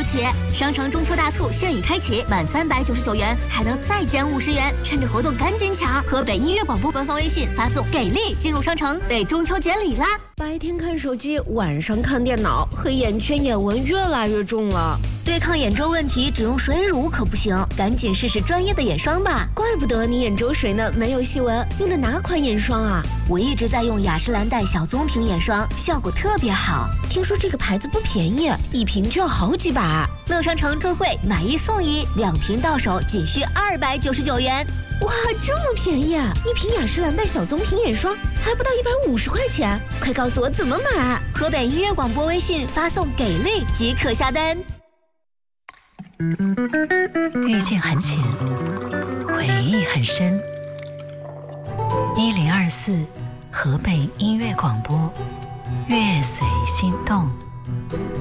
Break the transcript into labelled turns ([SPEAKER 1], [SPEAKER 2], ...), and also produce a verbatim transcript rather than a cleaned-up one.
[SPEAKER 1] 起。商城中秋大促现已开启，满三百九十九元还能再减五十元，趁着活动赶紧抢！河北音乐广播官方微信发送“给力”进入商城，被中秋节礼啦！
[SPEAKER 2] 白天看手机，晚上看电脑，黑眼圈、眼纹越来越重了。
[SPEAKER 1] 对抗眼周问题，只用水乳可不行，赶紧试试专业的眼霜吧。
[SPEAKER 2] 怪不得你眼周水呢没有细纹，用的哪款眼霜啊？
[SPEAKER 1] 我一直在用雅诗兰黛小棕瓶眼霜，效果特别好。
[SPEAKER 2] 听说这个牌子不便宜，一瓶就要好几百。
[SPEAKER 1] 乐商城特惠，买一送一，两瓶到手仅需二百九十九元。
[SPEAKER 2] 哇，这么便宜啊！一瓶雅诗兰黛小棕瓶眼霜还不到一百五十块钱，快告诉我怎么买！
[SPEAKER 1] 河北音乐广播微信发送“给力”即可下单。
[SPEAKER 3] 遇见很浅，回忆很深。一零二四，河北音乐广播，乐随心动。